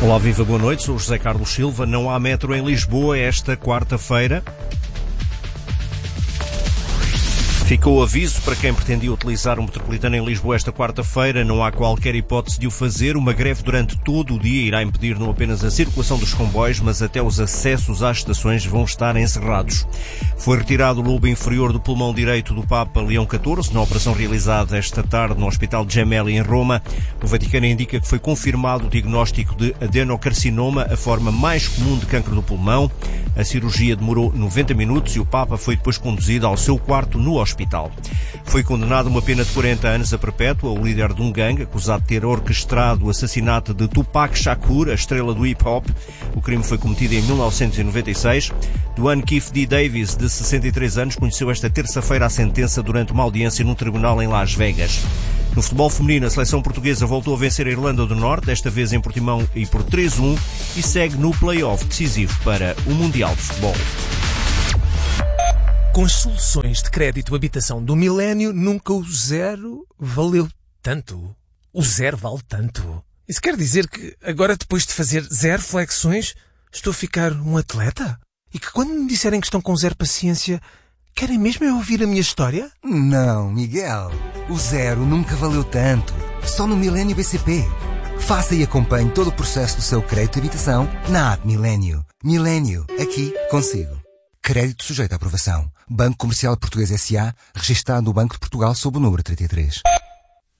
Olá, viva, boa noite, sou o José Carlos Silva. Não há metro em Lisboa esta quarta-feira. Ficou o aviso para quem pretendia utilizar o metropolitano em Lisboa esta quarta-feira. Não há qualquer hipótese de o fazer. Uma greve durante todo o dia irá impedir não apenas a circulação dos comboios, mas até os acessos às estações vão estar encerrados. Foi retirado o lobo inferior do pulmão direito do Papa Leão XIV, na operação realizada esta tarde no Hospital Gemelli, em Roma. O Vaticano indica que foi confirmado o diagnóstico de adenocarcinoma, a forma mais comum de cancro do pulmão. A cirurgia demorou 90 minutos e o Papa foi depois conduzido ao seu quarto no hospital. Foi condenado a uma pena de 40 anos a perpétua o líder de um gangue acusado de ter orquestrado o assassinato de Tupac Shakur, a estrela do hip-hop. O crime foi cometido em 1996. Duane Keefe D. Davis, de 63 anos, conheceu esta terça-feira a sentença durante uma audiência num tribunal em Las Vegas. No futebol feminino, a seleção portuguesa voltou a vencer a Irlanda do Norte, desta vez em Portimão e por 3-1, e segue no play-off decisivo para o Mundial de Futebol. Com as soluções de crédito habitação do Milénio, nunca o zero valeu tanto. O zero vale tanto. Isso quer dizer que agora, depois de fazer 0 flexões, estou a ficar um atleta? E que quando me disserem que estão com zero paciência, querem mesmo eu ouvir a minha história? Não, Miguel. O zero nunca valeu tanto. Só no Milénio BCP. Faça e acompanhe todo o processo do seu crédito de habitação na app Milénio. Milénio, aqui consigo. Crédito sujeito à aprovação. Banco Comercial Português S.A., registado no Banco de Portugal sob o número 33.